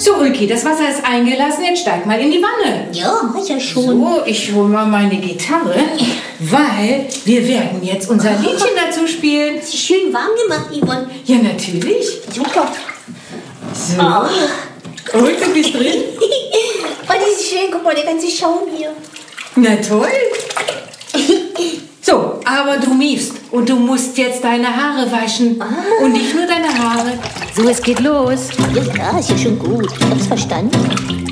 So, Ulki, das Wasser ist eingelassen. Jetzt steig mal in die Wanne. Ja, mach ja schon. So, ich hole mal meine Gitarre, weil wir werden jetzt unser Liedchen dazu spielen. Ist schön warm gemacht, Yvonne. Ja, natürlich. Super. So. Und du bist drin? Oh, die ist schön. Guck mal, der ganze Schaum hier. Na toll. So, aber du miefst und du musst jetzt deine Haare waschen. Und nicht nur deine Haare. So, es geht los. Ja, ist ja schon gut. Ich hab's verstanden.